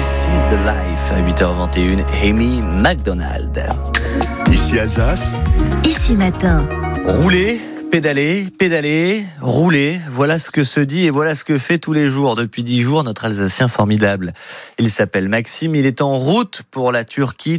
This is the life à 8h21, Amy McDonald. Ici Alsace. Ici Matin. Rouler, pédaler, rouler, voilà ce que se dit et voilà ce que fait tous les jours depuis 10 jours notre Alsacien formidable. Il s'appelle Maxime, il est en route pour la Turquie,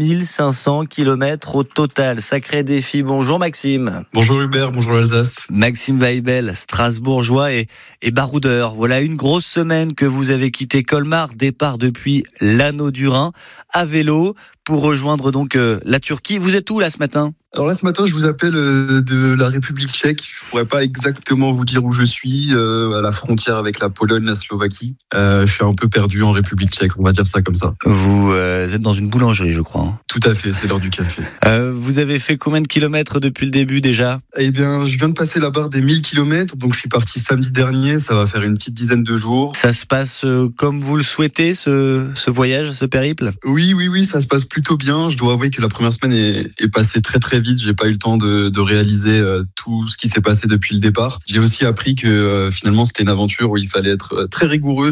3500 km au total. Sacré défi, bonjour Maxime. Bonjour Hubert, bonjour l'Alsace. Maxime Weibel, strasbourgeois et baroudeur. Voilà une grosse semaine que vous avez quitté Colmar, départ depuis l'Anneau du Rhin, à vélo, pour rejoindre donc la Turquie. Vous êtes où là ce matin ? Alors là ce matin je vous appelle de la République tchèque. Je pourrais pas exactement vous dire où je suis, à la frontière avec la Pologne, la Slovaquie. Je suis un peu perdu en République tchèque, on va dire ça comme ça. Vous êtes dans une boulangerie je crois. Hein. Tout à fait, c'est l'heure du café. Vous avez fait combien de kilomètres depuis le début déjà ? Eh bien je viens de passer la barre des 1000 km, donc je suis parti samedi dernier, ça va faire une petite dizaine de jours. Ça se passe comme vous le souhaitez ce voyage, ce périple ? Oui, ça se passe plutôt bien. Je dois avouer que la première semaine est passée très très vite. J'ai pas eu le temps de réaliser tout ce qui s'est passé depuis le départ. J'ai aussi appris que finalement c'était une aventure où il fallait être très rigoureux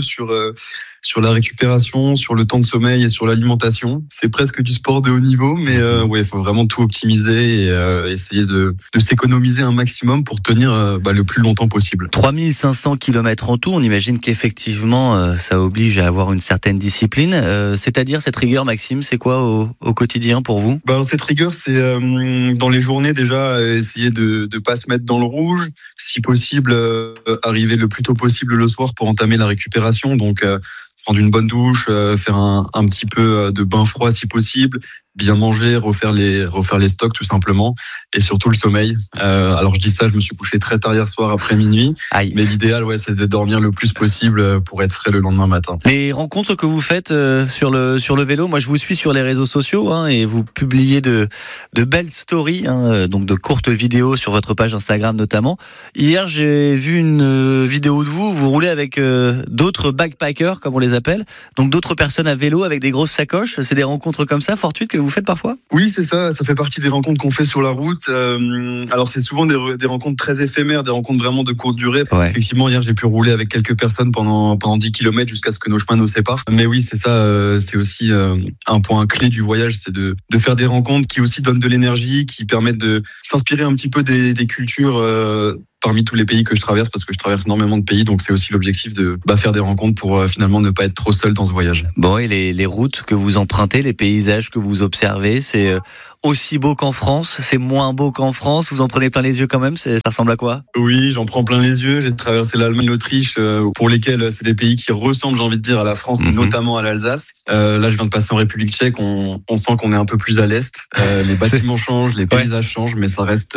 sur la récupération, sur le temps de sommeil et sur l'alimentation. C'est presque du sport de haut niveau, mais il faut vraiment tout optimiser et essayer de s'économiser un maximum pour tenir le plus longtemps possible. 3500 km en tout, on imagine qu'effectivement ça oblige à avoir une certaine discipline. C'est-à-dire cette rigueur, Maxime, c'est quoi au quotidien pour vous ? Cette rigueur, c'est dans les journées déjà essayer de pas se mettre dans le rouge. Si possible, arriver le plus tôt possible le soir pour entamer la récupération. Donc prendre une bonne douche, faire un petit peu de bain froid si possible, bien manger, refaire les stocks tout simplement, et surtout le sommeil. Alors je dis ça, je me suis couché très tard hier soir après minuit, mais l'idéal c'est de dormir le plus possible pour être frais le lendemain matin. Les rencontres que vous faites sur le vélo, moi je vous suis sur les réseaux sociaux et vous publiez de belles stories, donc de courtes vidéos sur votre page Instagram notamment. Hier j'ai vu une vidéo de vous roulez avec d'autres backpackers comme on les appelle, donc d'autres personnes à vélo avec des grosses sacoches. C'est des rencontres comme ça fortuites que vous faites parfois ? Oui, c'est ça fait partie des rencontres qu'on fait sur la route. Alors c'est souvent des rencontres très éphémères, des rencontres vraiment de courte durée. Ouais. Effectivement, hier j'ai pu rouler avec quelques personnes pendant 10 km jusqu'à ce que nos chemins nous séparent. Mais oui, c'est ça, c'est aussi un point clé du voyage, c'est de faire des rencontres qui aussi donnent de l'énergie, qui permettent de s'inspirer un petit peu des cultures parmi tous les pays que je traverse, parce que je traverse énormément de pays, donc c'est aussi l'objectif de faire des rencontres pour finalement ne pas être trop seul dans ce voyage. Bon, et les routes que vous empruntez, les paysages que vous observez, c'est aussi beau qu'en France, c'est moins beau qu'en France, vous en prenez plein les yeux quand même, ça ressemble à quoi ? Oui, j'en prends plein les yeux, j'ai traversé l'Allemagne, l'Autriche, pour lesquels c'est des pays qui ressemblent, j'ai envie de dire, à la France, et notamment à l'Alsace. Là, je viens de passer en République tchèque, on sent qu'on est un peu plus à l'est, les bâtiments changent, les paysages changent, mais ça reste,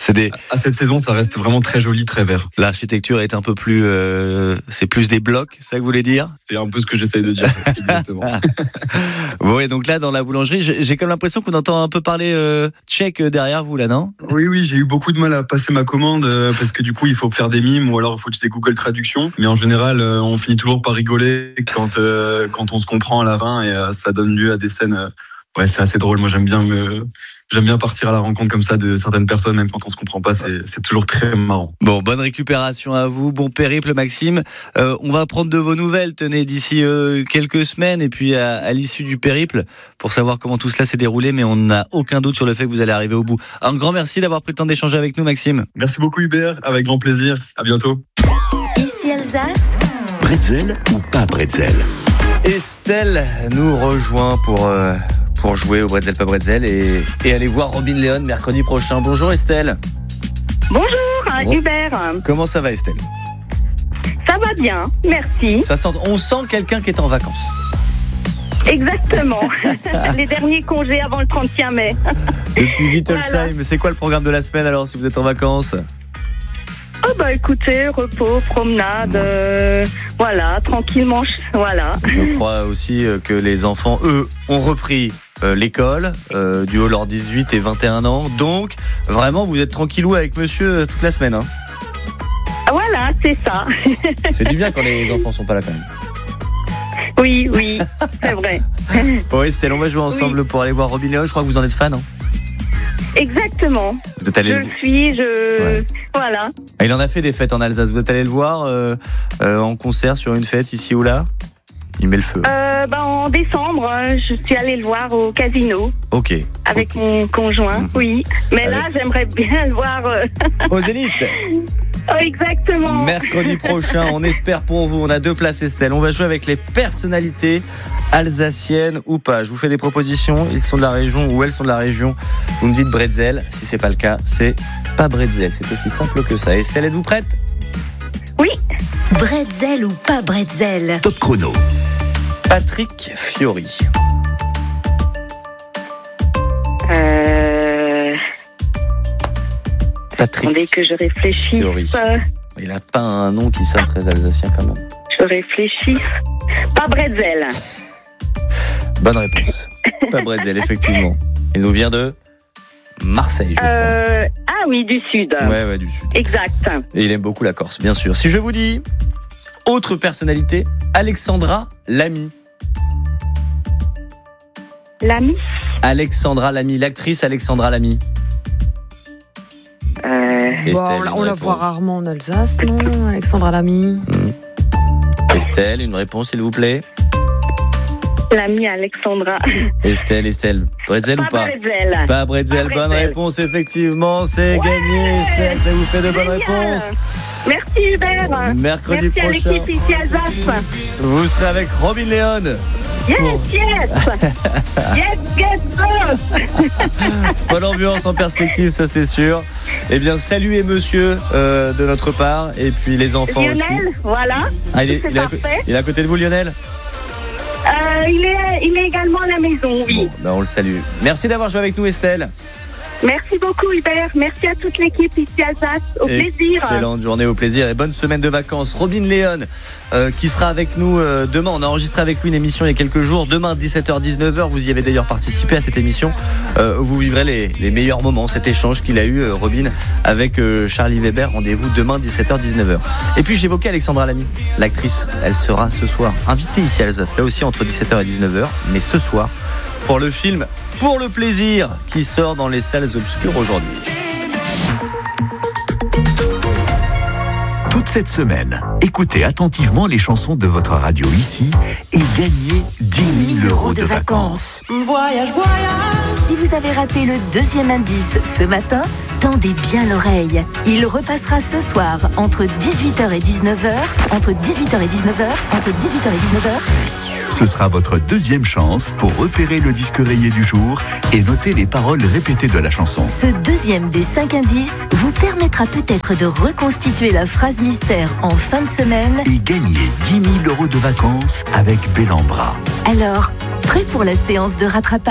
à cette saison, ça reste vraiment très joli, très vert. L'architecture est un peu plus, c'est plus des blocs, c'est ça que vous voulez dire ? C'est un peu ce que j'essaye de dire, exactement. Bon, et donc là, dans la boulangerie, j'ai comme l'impression qu'on entend un peu parler tchèque derrière vous là, non ? Oui, j'ai eu beaucoup de mal à passer ma commande parce que du coup il faut faire des mimes ou alors il faut utiliser Google Traduction, mais en général on finit toujours par rigoler quand on se comprend à la fin et ça donne lieu à des scènes. C'est assez drôle. Moi j'aime bien partir à la rencontre comme ça de certaines personnes, même quand on se comprend pas, c'est toujours très marrant. Bon, bonne récupération à vous, bon périple Maxime. On va prendre de vos nouvelles, tenez, d'ici quelques semaines, et puis à l'issue du périple, pour savoir comment tout cela s'est déroulé, mais on n'a aucun doute sur le fait que vous allez arriver au bout. Un grand merci d'avoir pris le temps d'échanger avec nous, Maxime. Merci beaucoup Hubert, avec grand plaisir, à bientôt. Ici Alsace. Bretzel ou pas bretzel ? Estelle nous rejoint pour jouer au Bretzel pas Bretzel et aller voir Robin Leon mercredi prochain. Bonjour Estelle. Bonjour Hubert. Comment ça va Estelle ? Ça va bien, merci. On sent quelqu'un qui est en vacances. Exactement. Les derniers congés avant le 31 mai. Depuis Wittelsheim, voilà. C'est quoi le programme de la semaine alors si vous êtes en vacances ? Écoutez, repos, promenade, voilà, tranquillement, voilà. Je crois aussi que les enfants, eux, ont repris l'école du haut de leurs 18 et 21 ans. Donc, vraiment, vous êtes tranquillou avec monsieur toute la semaine. Hein. Voilà, c'est ça. Ça fait du bien quand les enfants sont pas là quand même. Oui, c'est vrai. Bon, Estelle, on va jouer ensemble pour aller voir Robin Leon. Je crois que vous en êtes fan, hein. Exactement. Vous êtes allé Voilà. Il en a fait des fêtes en Alsace. Vous êtes allé le voir en concert sur une fête ici ou là ? il met le feu. En décembre, je suis allée le voir au casino. Ok. Avec mon conjoint, oui. Mais là, j'aimerais bien le voir... Au Zénith. Oh, exactement. Mercredi prochain, on espère pour vous. On a 2 places, Estelle. On va jouer avec les personnalités alsaciennes ou pas. Je vous fais des propositions. Ils sont de la région ou elles sont de la région. Vous me dites bretzel. Si c'est pas le cas, c'est pas bretzel. C'est aussi simple que ça. Estelle, êtes-vous prête ? Oui. Bretzel ou pas bretzel ? Top chrono. Patrick Fiori. Patrick. Attendez que je réfléchisse. Fiori. Il n'a pas un nom qui sonne très alsacien quand même. Je réfléchis. Pas bretzel. Bonne réponse. Pas bretzel, effectivement. Il nous vient de Marseille, je crois. Ah oui, du sud. Ouais, du sud. Exact. Et il aime beaucoup la Corse, bien sûr. Si je vous dis autre personnalité, Alexandra Lamy. Lamy. Alexandra Lamy, l'actrice Alexandra Lamy. Estelle, on la voit rarement en Alsace, non, Alexandra Lamy. Estelle, une réponse s'il vous plaît. Lamy Alexandra. Estelle, bretzel ou pas? Bretzel. Pas bretzel, bonne réponse effectivement, c'est gagné Estelle, ça vous fait de bonnes réponses. Merci Hubert. Mercredi prochain. Merci à l'équipe ici Alsace. Vous serez avec Robin Léon. Yes. Bonne ambiance en perspective, ça c'est sûr. Eh bien, saluez monsieur de notre part et puis les enfants Lionel, aussi. Voilà. Ah, il est à côté de vous, Lionel? Il est également à la maison, oui. Bon, on le salue. Merci d'avoir joué avec nous, Estelle. Merci beaucoup, Hubert. Merci à toute l'équipe ici à Alsace. Au plaisir. Excellente journée, au plaisir et bonne semaine de vacances. Robin Léon qui sera avec nous demain. On a enregistré avec lui une émission il y a quelques jours. Demain, 17h-19h. Vous y avez d'ailleurs participé à cette émission. Vous vivrez les meilleurs moments, cet échange qu'il a eu, Robin, avec Charlie Weber. Rendez-vous demain, 17h-19h. Et puis, j'évoquais Alexandra Lamy, l'actrice. Elle sera ce soir invitée ici à Alsace, là aussi entre 17h et 19h. Mais ce soir, pour le film Pour le plaisir, qui sort dans les salles obscures aujourd'hui. Toute cette semaine, écoutez attentivement les chansons de votre radio ici et gagnez 10 000 € de vacances. Voyage. Si vous avez raté le deuxième indice ce matin, tendez bien l'oreille. Il repassera ce soir entre 18h et 19h, entre 18h et 19h, entre 18h et 19h. Ce sera votre deuxième chance pour repérer le disque rayé du jour et noter les paroles répétées de la chanson. Ce deuxième des 5 indices vous permettra peut-être de reconstituer la phrase mystère en fin de semaine et gagner 10 000 € de vacances avec Bellambra. Alors, prêt pour la séance de rattrapage ?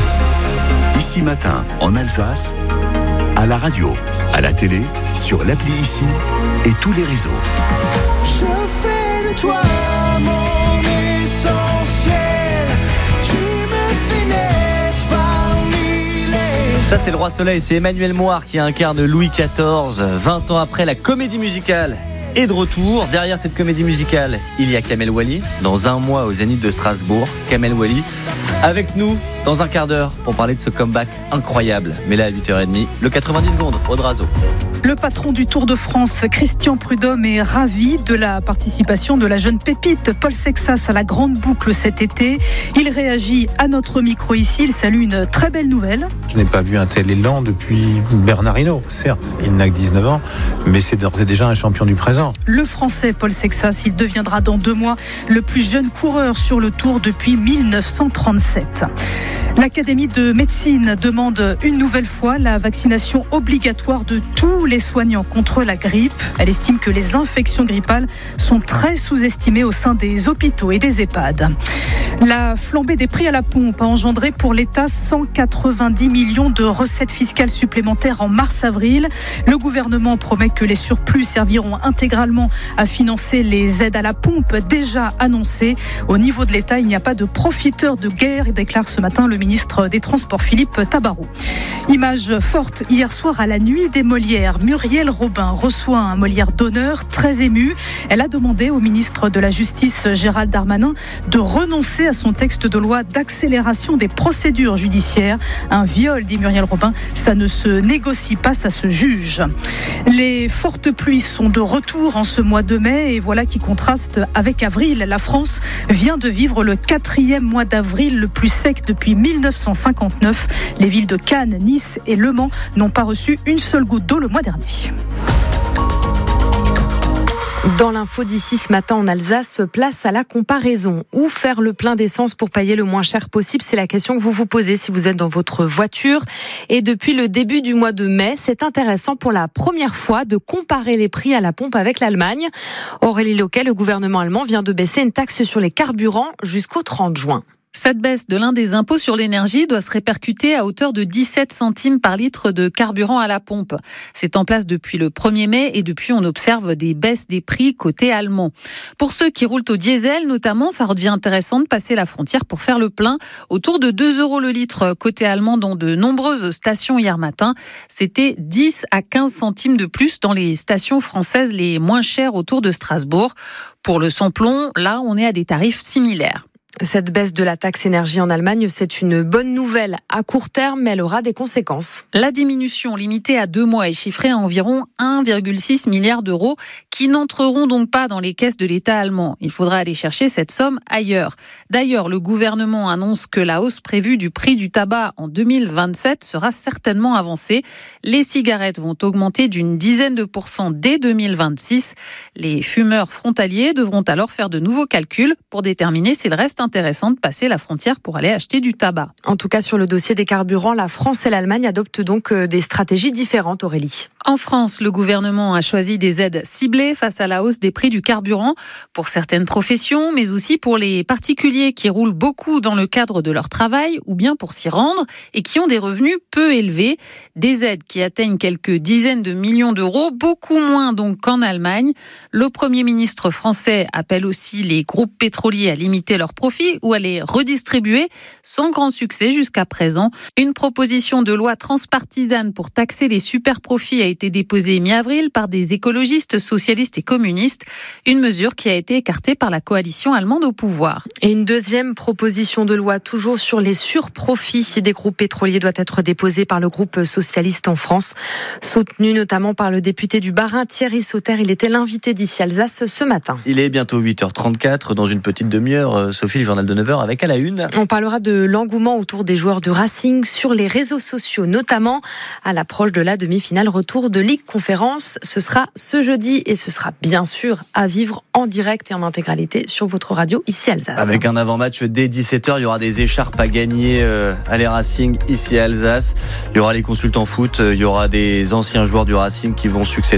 Ici Matin, en Alsace, à la radio, à la télé, sur l'appli Ici et tous les réseaux. Je fais de toi mon essentiel, tu me fais naître parmi les... Ça c'est le Roi Soleil, c'est Emmanuel Moir qui incarne Louis XIV. 20 ans après, la comédie musicale est de retour. Derrière cette comédie musicale, il y a Kamel Wally, dans un mois au Zénith de Strasbourg. Kamel Wally avec nous dans un quart d'heure pour parler de ce comeback incroyable. Mais là à 8h30, le 90 secondes, Audrazo. Le patron du Tour de France, Christian Prudhomme, est ravi de la participation de la jeune pépite Paul Sexas à la grande boucle cet été. Il réagit à notre micro ici. Il salue une très belle nouvelle. Je n'ai pas vu un tel élan depuis Bernard Hinault. Certes, il n'a que 19 ans, mais c'est d'ores et déjà un champion du présent. Le Français Paul Sexas, il deviendra dans 2 mois le plus jeune coureur sur le Tour depuis 1937. L'Académie de médecine demande une nouvelle fois la vaccination obligatoire de tous les soignants contre la grippe. Elle estime que les infections grippales sont très sous-estimées au sein des hôpitaux et des EHPAD. La flambée des prix à la pompe a engendré pour l'État 190 millions de recettes fiscales supplémentaires en mars-avril. Le gouvernement promet que les surplus serviront intégralement à financer les aides à la pompe déjà annoncées. Au niveau de l'État, il n'y a pas de profiteurs de guerre, déclare ce matin le ministre des Transports Philippe Tabarot. Image forte hier soir à la Nuit des Molières. Muriel Robin reçoit un Molière d'honneur très émue. Elle a demandé au ministre de la Justice Gérald Darmanin de renoncer s'opposer à son texte de loi d'accélération des procédures judiciaires. Un viol, dit Muriel Robin, ça ne se négocie pas, ça se juge. Les fortes pluies sont de retour en ce mois de mai et voilà qui contraste avec avril. La France vient de vivre le 4e mois d'avril le plus sec depuis 1959. Les villes de Cannes, Nice et Le Mans n'ont pas reçu une seule goutte d'eau le mois dernier. Dans l'info d'ici ce matin en Alsace, place à la comparaison. Où faire le plein d'essence pour payer le moins cher possible? C'est la question que vous vous posez si vous êtes dans votre voiture. Et depuis le début du mois de mai, c'est intéressant pour la première fois de comparer les prix à la pompe avec l'Allemagne. Aurélie Loquet, le gouvernement allemand vient de baisser une taxe sur les carburants jusqu'au 30 juin. Cette baisse de l'un des impôts sur l'énergie doit se répercuter à hauteur de 17 centimes par litre de carburant à la pompe. C'est en place depuis le 1er mai et depuis on observe des baisses des prix côté allemand. Pour ceux qui roulent au diesel notamment, ça redevient intéressant de passer la frontière pour faire le plein. Autour de 2 € le litre côté allemand dans de nombreuses stations hier matin. C'était 10 à 15 centimes de plus dans les stations françaises les moins chères autour de Strasbourg. Pour le sans-plomb, là on est à des tarifs similaires. Cette baisse de la taxe énergie en Allemagne, c'est une bonne nouvelle à court terme, mais elle aura des conséquences. La diminution limitée à 2 mois est chiffrée à environ 1,6 milliard d'euros qui n'entreront donc pas dans les caisses de l'État allemand. Il faudra aller chercher cette somme ailleurs. D'ailleurs, le gouvernement annonce que la hausse prévue du prix du tabac en 2027 sera certainement avancée. Les cigarettes vont augmenter d'une dizaine de % dès 2026. Les fumeurs frontaliers devront alors faire de nouveaux calculs pour déterminer s'il reste intéressant de passer la frontière pour aller acheter du tabac. En tout cas, sur le dossier des carburants, la France et l'Allemagne adoptent donc des stratégies différentes, Aurélie. En France, le gouvernement a choisi des aides ciblées face à la hausse des prix du carburant pour certaines professions, mais aussi pour les particuliers qui roulent beaucoup dans le cadre de leur travail ou bien pour s'y rendre et qui ont des revenus peu élevés. Des aides qui atteignent quelques dizaines de millions d'euros, beaucoup moins donc qu'en Allemagne. Le Premier ministre français appelle aussi les groupes pétroliers à limiter leurs profits ou à les redistribuer sans grand succès jusqu'à présent. Une proposition de loi transpartisane pour taxer les super-profits a été déposée mi-avril par des écologistes, socialistes et communistes. Une mesure qui a été écartée par la coalition allemande au pouvoir. Et une deuxième proposition de loi, toujours sur les surprofits des groupes pétroliers, doit être déposée par le groupe socialiste en France, soutenu notamment par le député du Bas-Rhin, Thierry Sauter. Il était l'invité d'ici Alsace ce matin. Il est bientôt 8h34, dans une petite demi-heure. Sophie, le journal de 9h avec à la une. On parlera de l'engouement autour des joueurs de Racing sur les réseaux sociaux, notamment à l'approche de la demi-finale retour de Ligue Conférence. Ce sera ce jeudi et ce sera bien sûr à vivre en direct et en intégralité sur votre radio ici Alsace. Avec un avant-match dès 17h, il y aura des écharpes à gagner à les Racing ici à Alsace. Il y aura les consultants foot, il y aura des anciens joueurs du Racing qui vont succéder